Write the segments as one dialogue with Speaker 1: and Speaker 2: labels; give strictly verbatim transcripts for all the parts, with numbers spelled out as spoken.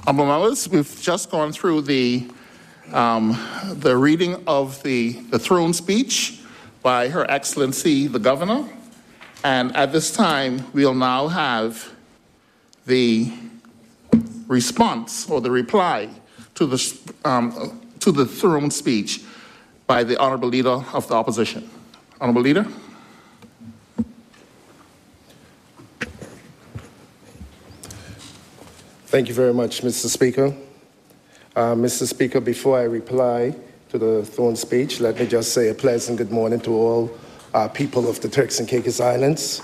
Speaker 1: Honorable members, we've just gone through the, um, the reading of the, the throne speech by Her Excellency the Governor. And at this time, we'll now have the response or the reply to the, um, to the throne speech by the Honorable Leader of the Opposition. Honorable Leader.
Speaker 2: Thank you very much, Mister Speaker. Uh, Mister Speaker, before I reply to the throne speech, let me just say a pleasant good morning to all uh, people of the Turks and Caicos Islands,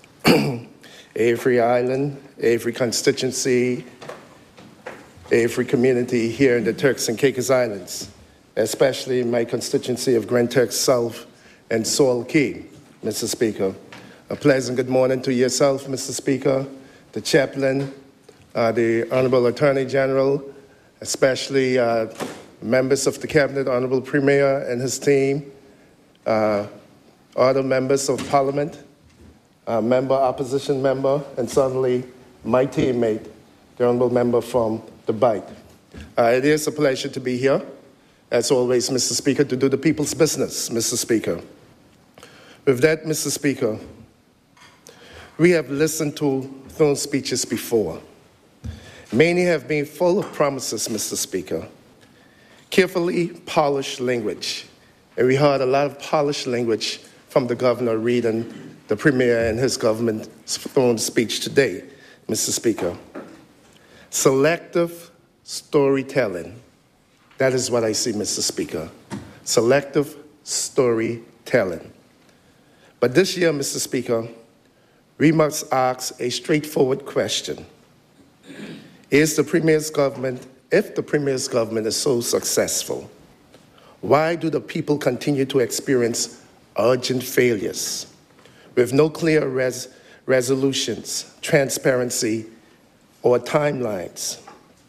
Speaker 2: Avery Island, Avery constituency, Avery community here in the Turks and Caicos Islands, especially my constituency of Grand Turks South and Salt Cay, Mister Speaker. A pleasant good morning to yourself, Mister Speaker, the chaplain, uh, the Honorable Attorney General, especially uh, members of the Cabinet, Honorable Premier and his team, uh, other members of Parliament, uh, member, opposition member, and certainly my teammate, the Honorable Member from the Bight. Uh, it is a pleasure to be here, as always, Mister Speaker, to do the people's business, Mister Speaker. With that, Mister Speaker, we have listened to throne speeches before. Many have been full of promises, Mister Speaker, carefully polished language. And we heard a lot of polished language from the governor reading the Premier and his government's throne speech today, Mister Speaker. Selective storytelling. That is what I see, Mister Speaker. Selective storytelling. But this year, Mister Speaker, we must ask a straightforward question. Is the Premier's government, if the Premier's government is so successful, why do the people continue to experience urgent failures with no clear res resolutions, transparency, or timelines?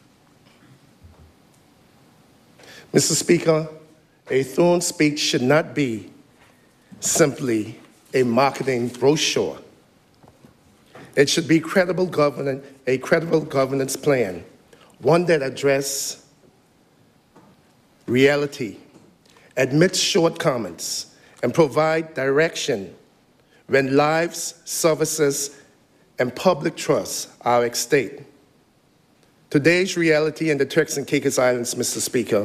Speaker 2: Mister Speaker, a throne speech should not be simply a marketing brochure. It should be credible governance, a credible governance plan, one that addresses reality, admits shortcomings, and provide direction when lives, services, and public trust are at stake. Today's reality in the Turks and Caicos Islands, Mister Speaker,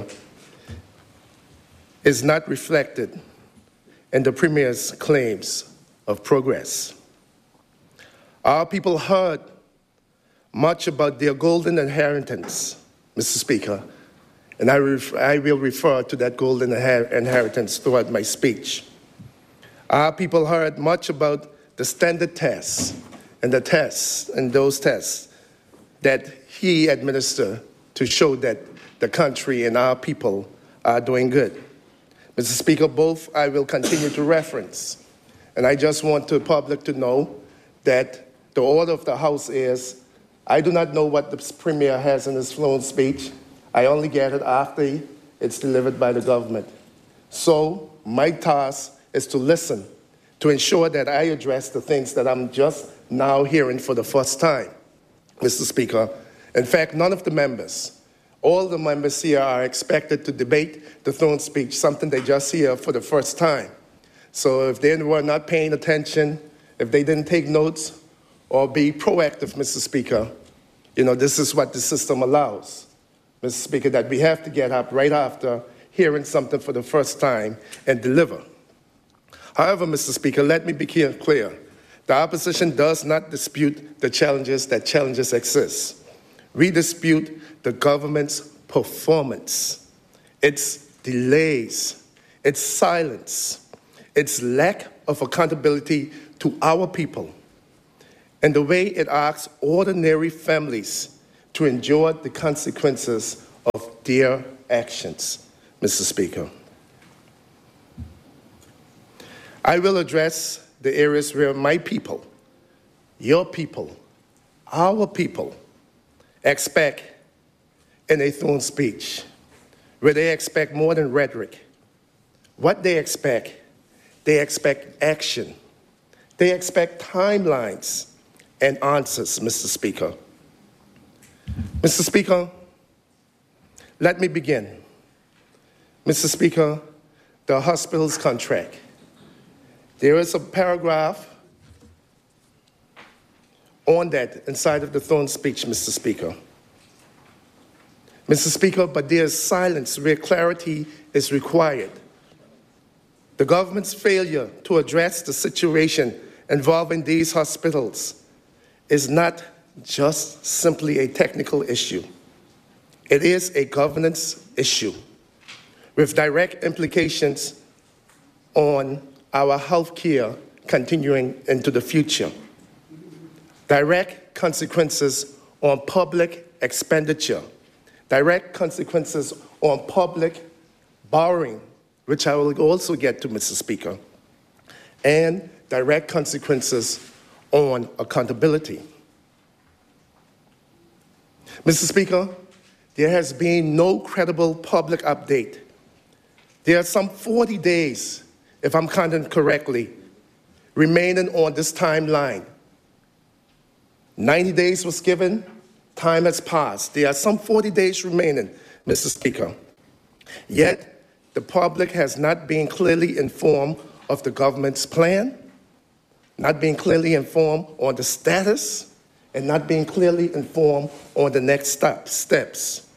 Speaker 2: is not reflected in the Premier's claims of progress. Our people heard much about their golden inheritance, Mister Speaker, and I, ref I will refer to that golden inheritance throughout my speech. Our people heard much about the standard tests and the tests and those tests that he administered to show that the country and our people are doing good. Mister Speaker, both I will continue to reference, and I just want the public to know that the order of the House is, I do not know what the Premier has in his throne speech. I only get it after it's delivered by the government. So my task is to listen, to ensure that I address the things that I'm just now hearing for the first time, Mister Speaker. In fact, none of the members, all the members here are expected to debate the throne speech, something they just hear for the first time. So if they were not paying attention, if they didn't take notes, or be proactive, Mister Speaker, you know, this is what the system allows, Mister Speaker, that we have to get up right after hearing something for the first time and deliver. However, Mister Speaker, let me be clear. The opposition does not dispute the challenges that challenges exist. We dispute the government's performance, its delays, its silence, its lack of accountability to our people, and the way it asks ordinary families to endure the consequences of their actions, Mister Speaker. I will address the areas where my people, your people, our people expect in a throne speech, where they expect more than rhetoric. What they expect, they expect action. They expect timelines and answers, Mister Speaker. Mister Speaker, let me begin. Mister Speaker, the hospital's contract. There is a paragraph on that inside of the throne speech, Mister Speaker. Mister Speaker, but there is silence where clarity is required. The government's failure to address the situation involving these hospitals is not just simply a technical issue. It is a governance issue with direct implications on our health care continuing into the future. Direct consequences on public expenditure, direct consequences on public borrowing, which I will also get to, Mister Speaker, and direct consequences on accountability. Mister Speaker, there has been no credible public update. There are some forty days, if I'm counting correctly, remaining on this timeline. ninety days was given, time has passed. There are some forty days remaining, Mister Speaker. Yet, the public has not been clearly informed of the government's plan, not being clearly informed on the status, and not being clearly informed on the next step, steps.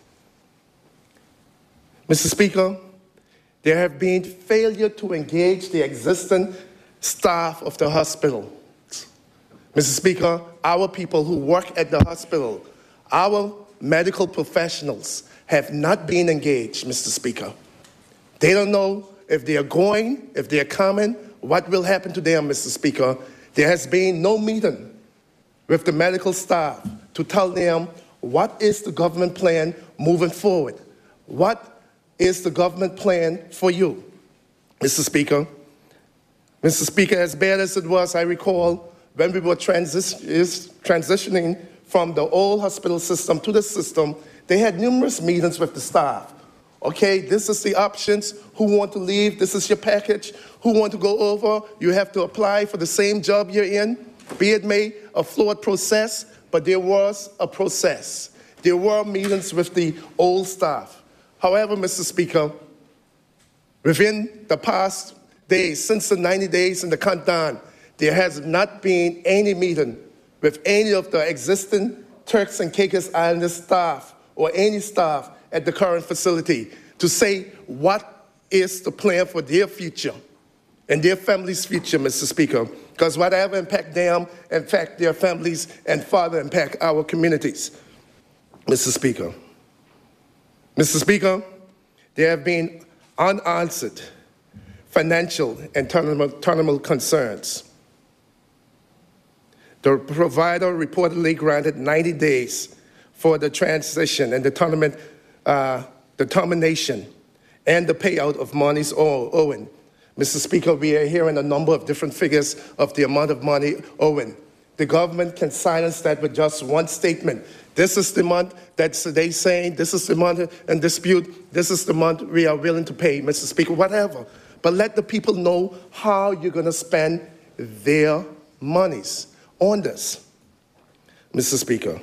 Speaker 2: Mister Speaker, there have been failure to engage the existing staff of the hospital. Mister Speaker, our people who work at the hospital, our medical professionals have not been engaged, Mister Speaker. They don't know if they are going, if they are coming, what will happen to them, Mister Speaker. There has been no meeting with the medical staff to tell them what is the government plan moving forward. What is the government plan for you, Mister Speaker? Mister Speaker, as bad as it was, I recall when we were transi- is transitioning from the old hospital system to the system, they had numerous meetings with the staff. Okay, this is the options. Who want to leave? This is your package. Who want to go over? You have to apply for the same job you're in. Be it may a flawed process, but there was a process. There were meetings with the old staff. However, Mister Speaker, within the past days, since the ninety days in the countdown, there has not been any meeting with any of the existing Turks and Caicos Island staff or any staff at the current facility to say what is the plan for their future and their families' future, Mister Speaker. Because whatever impact them, impact their families, and further impact our communities, Mister Speaker. Mister Speaker, there have been unanswered financial and terminal concerns. The provider reportedly granted ninety days for the transition and the tournament, uh, the termination and the payout of monies owing. Mister Speaker, we are hearing a number of different figures of the amount of money owing. The government can silence that with just one statement. This is the month that they saying, this is the month in dispute, this is the month we are willing to pay, Mister Speaker, whatever. But let the people know how you're going to spend their monies on this, Mister Speaker.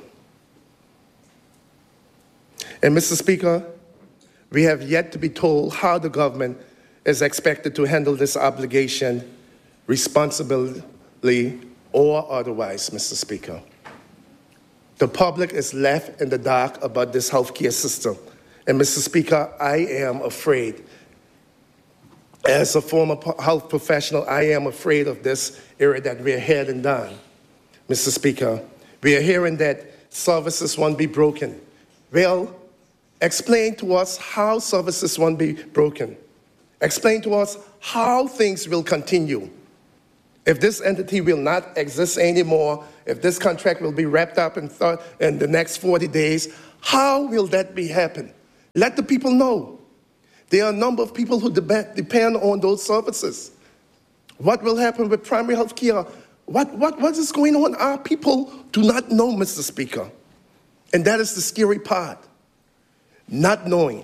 Speaker 2: And Mister Speaker, we have yet to be told how the government is expected to handle this obligation responsibly or otherwise, Mister Speaker. The public is left in the dark about this healthcare system. And Mister Speaker, I am afraid, as a former health professional, I am afraid of this era that we're heading down. Mister Speaker, we are hearing that services won't be broken. Well, explain to us how services won't be broken. Explain to us how things will continue. If this entity will not exist anymore, if this contract will be wrapped up in, th- in the next forty days, how will that be happen? Let the people know. There are a number of people who de- depend on those services. What will happen with primary health care? What, what, what is going on? Our people do not know, Mister Speaker. And that is the scary part, not knowing.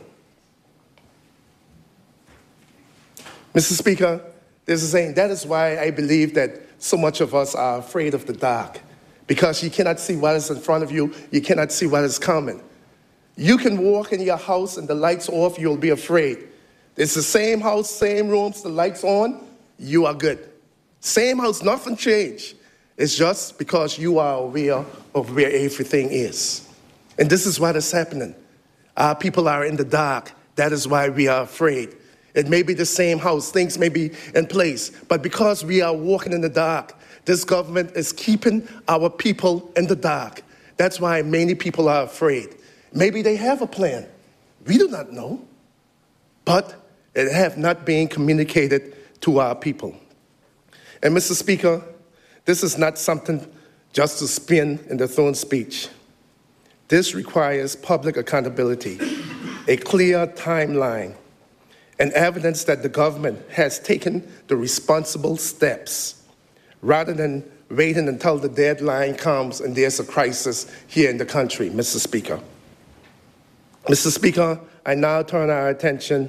Speaker 2: Mister Speaker, there's a saying, that is why I believe that so much of us are afraid of the dark, because you cannot see what is in front of you. You cannot see what is coming. You can walk in your house and the lights off, you'll be afraid. It's the same house, same rooms, the lights on, you are good. Same house, nothing changed. It's just because you are aware of where everything is. And this is what is happening. Our people are in the dark. That is why we are afraid. It may be the same house, things may be in place, but because we are walking in the dark, this government is keeping our people in the dark. That's why many people are afraid. Maybe they have a plan. We do not know. But it have not been communicated to our people. And Mister Speaker, this is not something just to spin in the throne speech. This requires public accountability, a clear timeline, and evidence that the government has taken the responsible steps, rather than waiting until the deadline comes and there's a crisis here in the country, Mister Speaker. Mister Speaker, I now turn our attention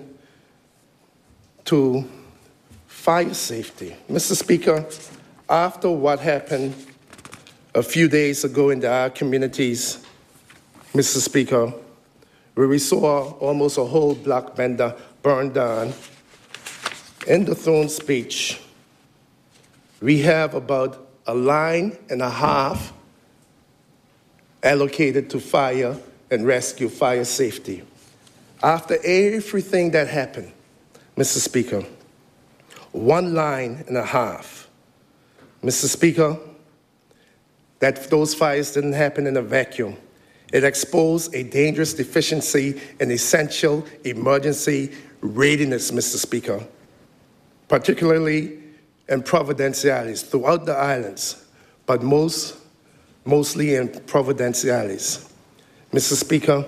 Speaker 2: to fire safety. Mister Speaker, after what happened a few days ago in our communities, Mister Speaker, where we saw almost a whole block bender burned down, in the throne speech, we have about a line and a half allocated to fire and rescue, fire safety. After everything that happened, Mister Speaker, one line and a half. Mister Speaker, that those fires didn't happen in a vacuum. It exposed a dangerous deficiency in essential emergency readiness, Mister Speaker, particularly in Providenciales throughout the islands, but most, mostly in Providenciales. Mister Speaker,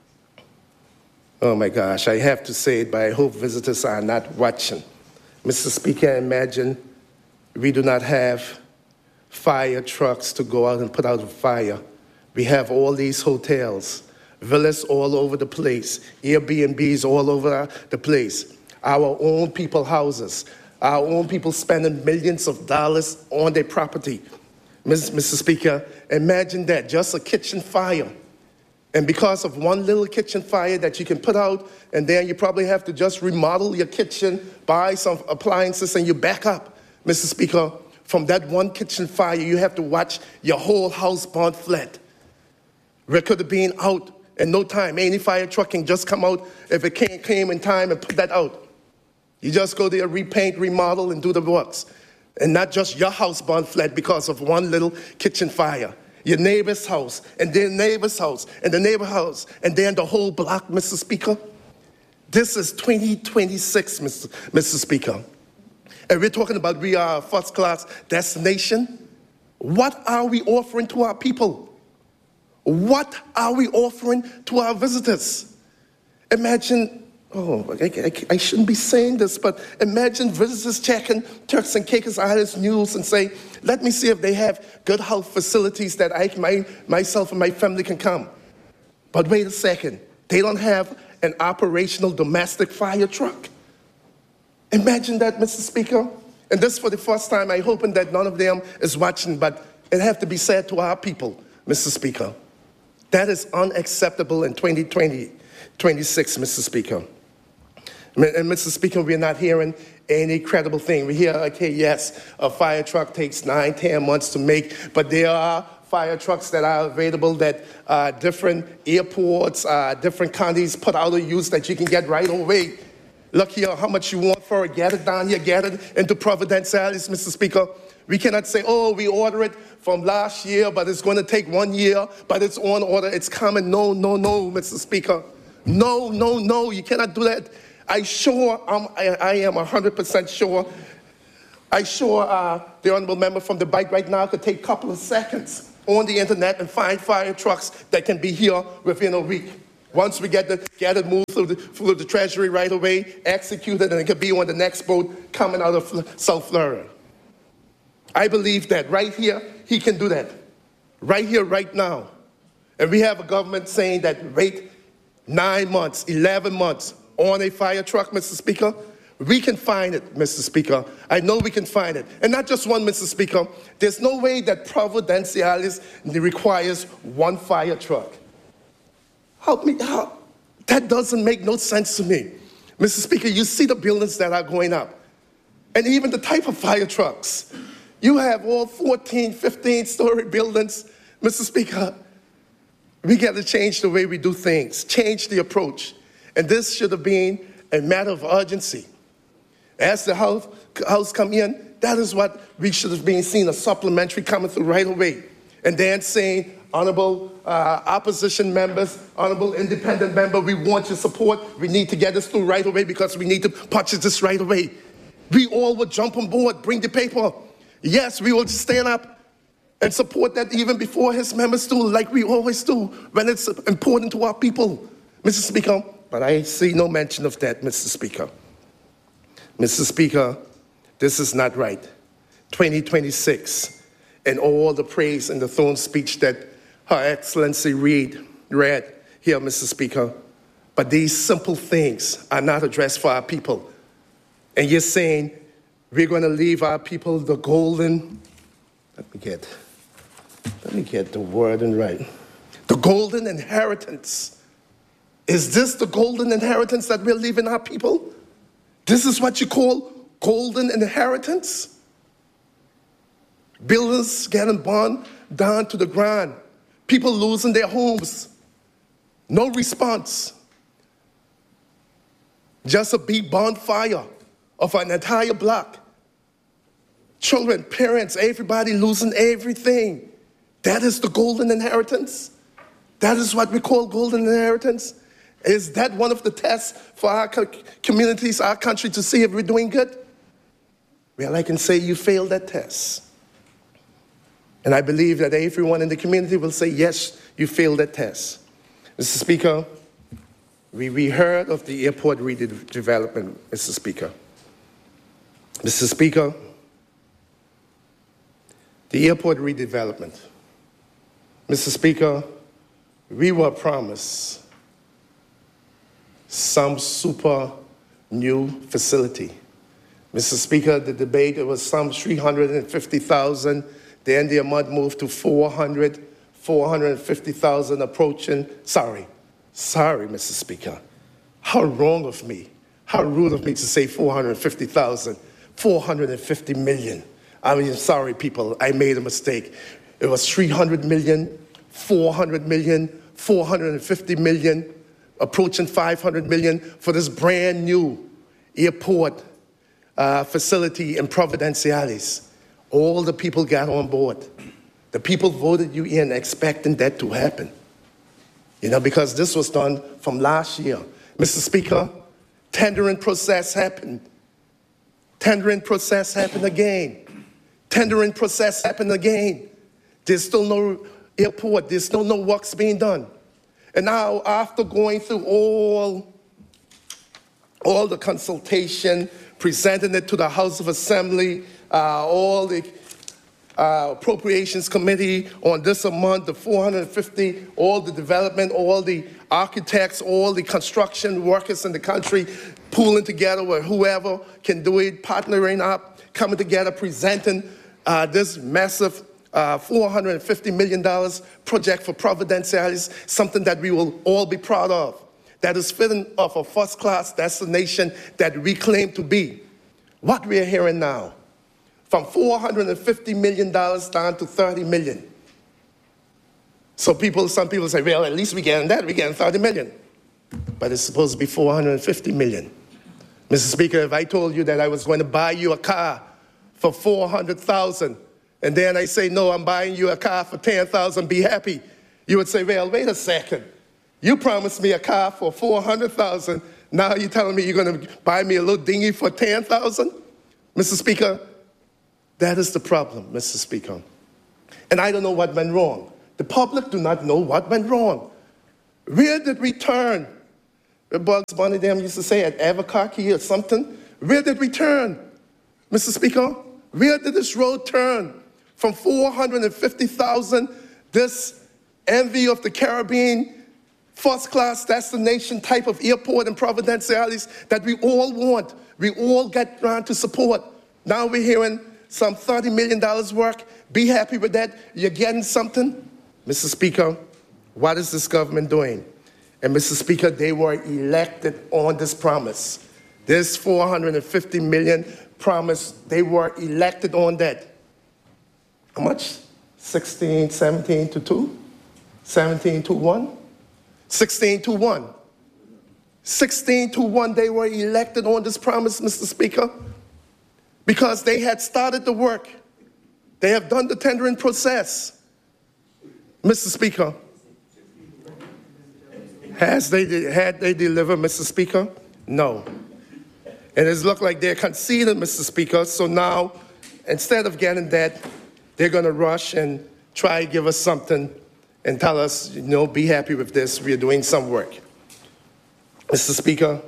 Speaker 2: oh my gosh, I have to say it, but I hope visitors are not watching. Mister Speaker, imagine we do not have fire trucks to go out and put out a fire. We have all these hotels, villas all over the place, Airbnbs all over the place, our own people houses, our own people spending millions of dollars on their property. Mister Speaker, imagine that, just a kitchen fire. And because of one little kitchen fire that you can put out, and then you probably have to just remodel your kitchen, buy some appliances, and you back up, Mister Speaker. From that one kitchen fire, you have to watch your whole house burn flat. We could have been out in no time. Any fire truck can just come out if it can't came in time and put that out. You just go there, repaint, remodel, and do the works. And not just your house burn flat because of one little kitchen fire. Your neighbor's house, and their neighbor's house, and the neighbor's house, and then the whole block, Mister Speaker. This is twenty twenty-six, Mister Mister Speaker. And we're talking about we are a first-class destination. What are we offering to our people? What are we offering to our visitors? Imagine, oh, I, I, I shouldn't be saying this, but imagine visitors checking Turks and Caicos Islands news and say, let me see if they have good health facilities that I, my, myself and my family can come. But wait a second, they don't have an operational domestic fire truck. Imagine that, Mister Speaker. And this for the first time, I'm hoping that none of them is watching, but it has to be said to our people, Mister Speaker. That is unacceptable in twenty twenty, twenty-six, Mister Speaker. And Mister Speaker, we're not hearing any credible thing. We hear, okay, yes, a fire truck takes nine, ten months to make, but there are fire trucks that are available that uh, different airports, uh, different counties put out of use that you can get right away. Look here, how much you want for it, get it down here, get it into Providenciales, Mister Speaker. We cannot say, oh, we order it from last year, but it's going to take one year, but it's on order, it's coming. No, no, no, Mister Speaker. No, no, no, you cannot do that. I sure, um, I, I am one hundred percent sure, I sure uh, the honorable member from the bike right now could take a couple of seconds on the internet and find fire trucks that can be here within a week. Once we get, the, get it moved through the, through the Treasury right away, executed, and it could be on the next boat coming out of South Florida. I believe that right here, he can do that. Right here, right now. And we have a government saying that wait nine months, eleven months on a fire truck, Mister Speaker. We can find it, Mister Speaker. I know we can find it. And not just one, Mister Speaker. There's no way that Providenciales requires one fire truck. Help me out. That doesn't make no sense to me. Mister Speaker, you see the buildings that are going up. And even the type of fire trucks. You have all fourteen, fifteen-story buildings. Mister Speaker, we got to change the way we do things, change the approach. And this should have been a matter of urgency. As the House, house come in, that is what we should have been seeing, a supplementary coming through right away. And then saying, honorable uh, opposition members, honorable independent member, we want your support. We need to get this through right away because we need to purchase this right away. We all would jump on board, bring the paper. Yes, we will stand up and support that even before his members do, like we always do when it's important to our people, Mister Speaker. But I see no mention of that, Mister Speaker. Mister Speaker, this is not right. twenty twenty-six, and all the praise and the throne speech that Her Excellency read, read here, Mister Speaker. But these simple things are not addressed for our people. And you're saying we're going to leave our people the golden, let me get, let me get the wording right. The golden inheritance. Is this the golden inheritance that we're leaving our people? This is what you call golden inheritance? Buildings getting burned down to the ground. People losing their homes. No response. Just a big bonfire of an entire block. Children, parents, everybody losing everything. That is the golden inheritance? That is what we call golden inheritance? Is that one of the tests for our communities, our country, to see if we're doing good? Well, I can say you failed that test. And I believe that everyone in the community will say, yes, you failed that test. Mister Speaker, we, we heard of the airport redevelopment, Mister Speaker. Mister Speaker, the airport redevelopment. Mister Speaker, we were promised some super new facility. Mister Speaker, the debate, it was some three hundred fifty thousand. Then the amount moved to four hundred, four hundred fifty thousand approaching. Sorry, sorry, Mister Speaker. How wrong of me. How rude of me to say four hundred fifty thousand, four hundred fifty million. I mean, sorry, people, I made a mistake. It was three hundred million, four hundred million, four hundred fifty million, approaching five hundred million for this brand new airport uh, facility in Providenciales. All the people got on board. The people voted you in expecting that to happen. You know, because this was done from last year. Mister Speaker, tendering process happened. Tendering process happened again. Tendering process happened again. There's still no airport. There's still no works being done. And now, after going through all, all the consultation, presenting it to the House of Assembly, uh, all the uh, Appropriations Committee on this amount, the four hundred fifty, all the development, all the architects, all the construction workers in the country, pooling together with whoever can do it, partnering up, coming together, presenting uh, this massive Uh, four hundred fifty million dollars project for Providenciales, something that we will all be proud of, that is fitting of a first-class destination that we claim to be. What we are hearing now, from four hundred fifty million dollars down to thirty million dollars. So people, some people say, well, at least we're getting that, we're getting thirty million dollars. But it's supposed to be four hundred fifty million dollars. Mister Speaker, if I told you that I was going to buy you a car for four hundred thousand dollars, and then I say, no, I'm buying you a car for ten thousand dollars, be happy. You would say, well, wait a second. You promised me a car for four hundred thousand dollars. Now you're telling me you're going to buy me a little dinghy for ten thousand dollars? Mister Speaker, that is the problem, Mister Speaker. And I don't know what went wrong. The public do not know what went wrong. Where did we turn? Bugs Bunny them used to say at Albuquerque or something. Where did we turn, Mister Speaker? Where did this road turn? From four hundred fifty thousand, this envy of the Caribbean first-class destination type of airport in Providenciales that we all want, we all get around to support. Now we're hearing some thirty million dollars work. Be happy with that. You're getting something. Mister Speaker, what is this government doing? And Mister Speaker, they were elected on this promise. This four hundred fifty million dollars promise, they were elected on that. How much? sixteen, seventeen to two? seventeen to one? sixteen to one. sixteen to one, they were elected on this promise, Mister Speaker, because they had started the work. They have done the tendering process. Mister Speaker, has they, had they delivered, Mister Speaker? No. And it's looked like they're conceding, Mister Speaker, so now, instead of getting that, they're going to rush and try to give us something and tell us, you know, be happy with this, we're doing some work. Mister Speaker,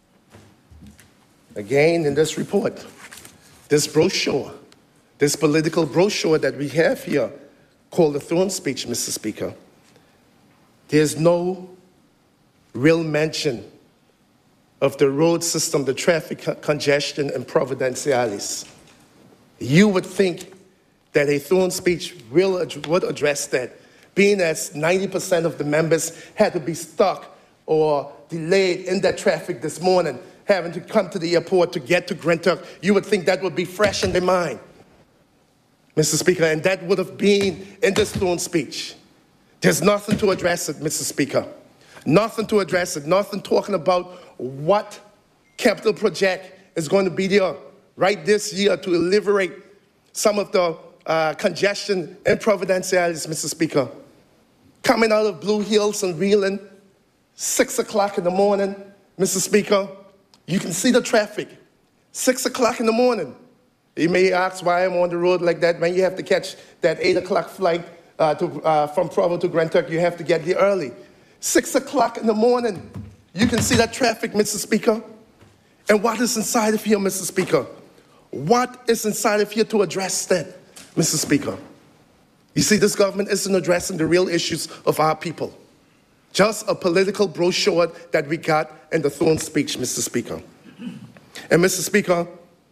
Speaker 2: again in this report, this brochure, this political brochure that we have here called the throne speech, Mister Speaker, there's no real mention of the road system, the traffic congestion in Providenciales. You would think that a throne speech will, would address that, being as ninety percent of the members had to be stuck or delayed in that traffic this morning, having to come to the airport to get to Grantuck. You would think that would be fresh in their mind, Mister Speaker, and that would have been in this throne speech. There's nothing to address it, Mister Speaker. Nothing to address it, nothing talking about what capital project is going to be there right this year to alleviate some of the uh, congestion in Providenciales, Mister Speaker. Coming out of Blue Hills and Wheeling, six o'clock in the morning, Mister Speaker, you can see the traffic, six o'clock in the morning. You may ask why I'm on the road like that when you have to catch that eight o'clock flight uh, to, uh, from Provo to Grantuck. You have to get there early. Six o'clock in the morning, you can see that traffic, Mister Speaker. And what is inside of here, Mister Speaker? What is inside of here to address that, Mister Speaker? You see, this government isn't addressing the real issues of our people. Just a political brochure that we got in the throne speech, Mister Speaker. And Mister Speaker,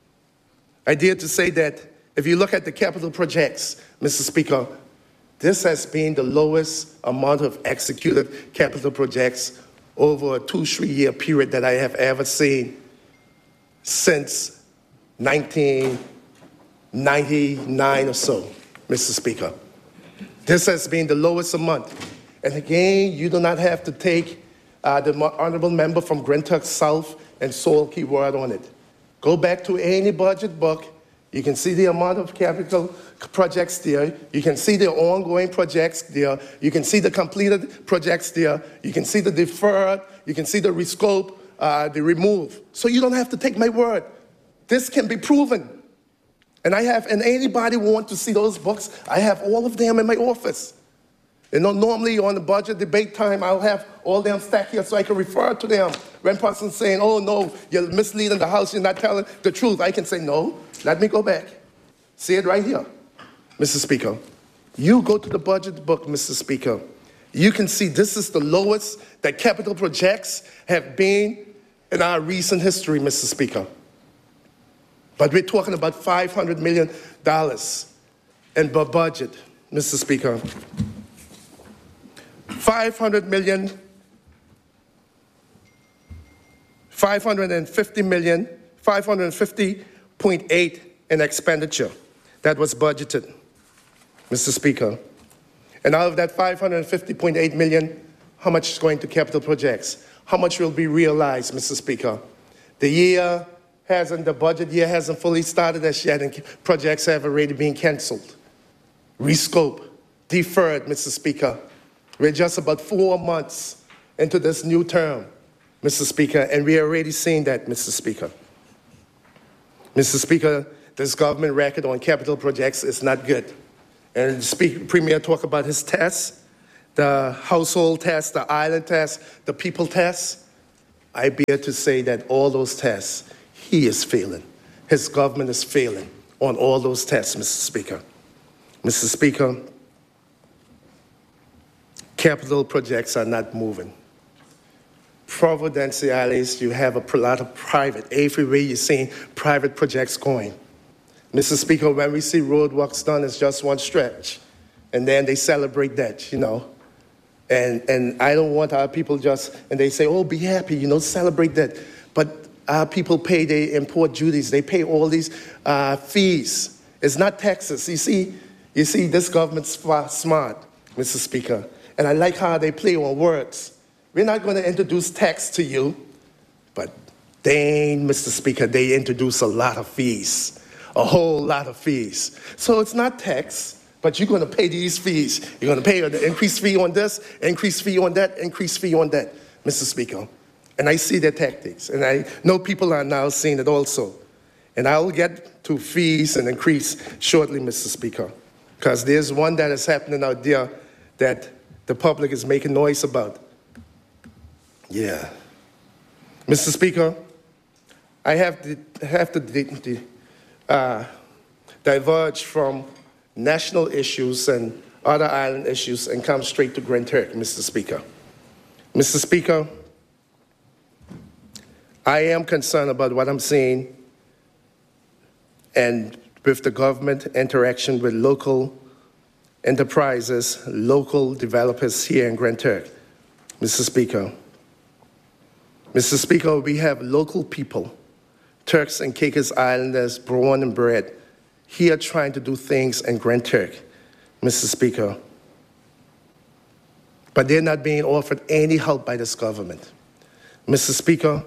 Speaker 2: I dare to say that if you look at the capital projects, Mister Speaker, this has been the lowest amount of executed capital projects over a two, three year period that I have ever seen since nineteen ninety-nine or so, Mister Speaker. This has been the lowest amount. And again, you do not have to take uh, the honorable member from Grantuck South and Soul keyword on it. Go back to any budget book. You can see the amount of capital projects there. You can see the ongoing projects there. You can see the completed projects there. You can see the deferred. You can see the rescope, uh, the remove. So you don't have to take my word. This can be proven. And I have, and anybody want to see those books, I have all of them in my office. You know, normally on the budget debate time, I'll have all them stacked here so I can refer to them. When person's saying, oh no, you're misleading the House, you're not telling the truth, I can say, no, let me go back. See it right here, Mister Speaker. You go to the budget book, Mister Speaker. You can see this is the lowest that capital projects have been in our recent history, Mister Speaker. But we're talking about five hundred million dollars in the budget, Mister Speaker. five hundred million dollars, five hundred fifty million dollars, five hundred fifty point eight in expenditure that was budgeted, Mister Speaker. And out of that five hundred fifty point eight million dollars, how much is going to capital projects? How much will be realized, Mister Speaker? The year hasn't, the budget year hasn't fully started as yet, and projects have already been canceled, rescope, deferred, Mister Speaker. We're just about four months into this new term, Mister Speaker, and we're already seeing that, Mister Speaker. Mister Speaker, this government record on capital projects is not good. And the Speaker, Premier talked about his tests, the household test, the island test, the people test. I bear to say that all those tests, he is failing. His government is failing on all those tests, Mister Speaker. Mister Speaker, capital projects are not moving. Providencia Islands, you have a lot of private. Everywhere you're seeing private projects going. Mister Speaker, when we see roadworks done, it's just one stretch. And then they celebrate that, you know. And, and I don't want our people just, and they say, oh, be happy, you know, celebrate that. But our people pay their import duties. They pay all these uh, fees. It's not taxes. You see, you see, this government's smart, Mister Speaker. And I like how they play on words. We're not going to introduce tax to you, but dang, Mister Speaker, they introduce a lot of fees, a whole lot of fees. So it's not tax, but you're going to pay these fees. You're going to pay an increased fee on this, increased fee on that, increased fee on that, Mister Speaker. And I see their tactics, and I know people are now seeing it also. And I'll get to fees and increase shortly, Mister Speaker, because there's one that is happening out there that the public is making noise about. Yeah. Mister Speaker, I have to, have to uh, diverge from national issues and other island issues and come straight to Grand Turk, Mister Speaker. Mister Speaker, I am concerned about what I'm seeing and with the government interaction with local enterprises, local developers here in Grand Turk, Mister Speaker. Mister Speaker, we have local people, Turks and Caicos Islanders, born and bred, here trying to do things in Grand Turk, Mister Speaker. But they're not being offered any help by this government. Mister Speaker,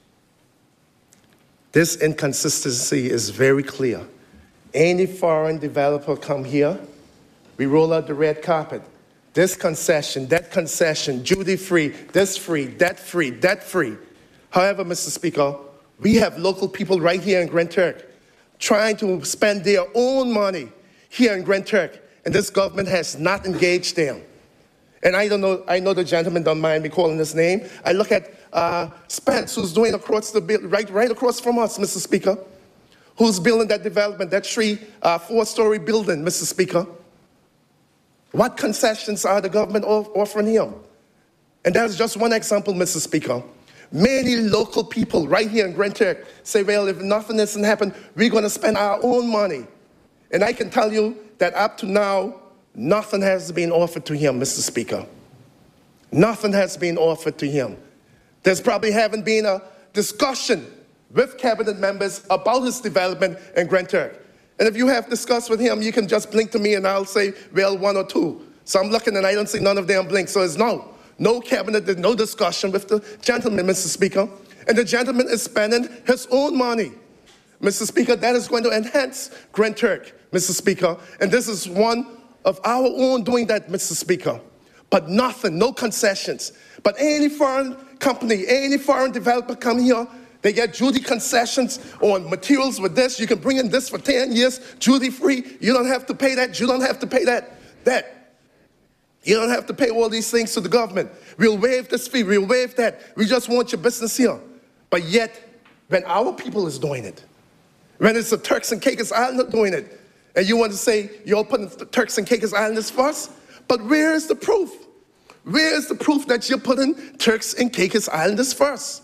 Speaker 2: this inconsistency is very clear. Any foreign developer come here, we roll out the red carpet. This concession, that concession, duty-free, this free, that free, that free. However, Mister Speaker, we have local people right here in Grand Turk trying to spend their own money here in Grand Turk, and this government has not engaged them. And I don't know, I know the gentleman don't mind me calling his name. I look at uh, Spence, who's doing across the bill, right, right across from us, Mister Speaker, who's building that development, that three, uh, four-story building, Mister Speaker. What concessions are the government offering him? And that's just one example, Mister Speaker. Many local people right here in Grand Turk say, well, if nothing doesn't happen, we're going to spend our own money. And I can tell you that up to now, nothing has been offered to him, Mister Speaker. Nothing has been offered to him. There's probably haven't been a discussion with cabinet members about his development in Grand Turk. And if you have discussed with him, you can just blink to me and I'll say, well, one or two. So I'm looking and I don't see none of them blink. So it's no. No cabinet, there's no discussion with the gentleman, Mister Speaker. And the gentleman is spending his own money. Mister Speaker, that is going to enhance Grand Turk, Mister Speaker. And this is one of our own doing that, Mister Speaker. But nothing, no concessions. But any foreign company, any foreign developer come here, they get duty concessions on materials with this. You can bring in this for ten years, duty free. You don't have to pay that. You don't have to pay that. That. You don't have to pay all these things to the government. We'll waive this fee. We'll waive that. We just want your business here. But yet, when our people is doing it, when it's the Turks and Caicos Islanders doing it, and you want to say you're putting the Turks and Caicos Islanders first, but where is the proof? Where is the proof that you're putting Turks and Caicos Islanders first?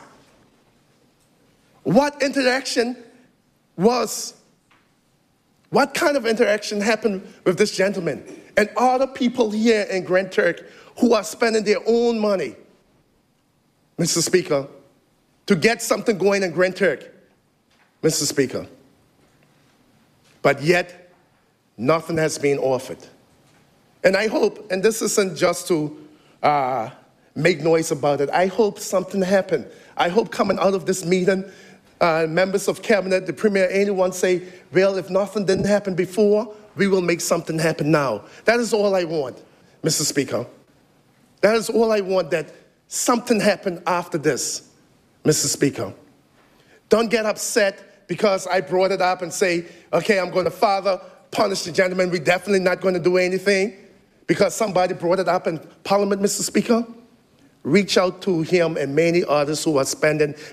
Speaker 2: What interaction was, what kind of interaction happened with this gentleman and other people here in Grand Turk who are spending their own money, Mister Speaker, to get something going in Grand Turk, Mister Speaker? But yet, nothing has been offered. And I hope, and this isn't just to uh, make noise about it, I hope something happened. I hope coming out of this meeting, Uh, members of cabinet, the premier, anyone say, well, if nothing didn't happen before, we will make something happen now. That is all I want, Mister Speaker. That is all I want, that something happened after this, Mister Speaker. Don't get upset because I brought it up and say, okay, I'm going to further punish the gentleman. We're definitely not going to do anything because somebody brought it up in Parliament, Mister Speaker. Reach out to him and many others who are spending